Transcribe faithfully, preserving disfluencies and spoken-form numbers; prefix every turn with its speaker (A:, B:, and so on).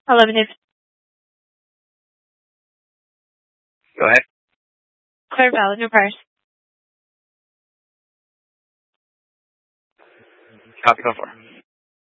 A: eleven is
B: Go ahead.
A: Claire Valid repairs.
B: Copy, go for.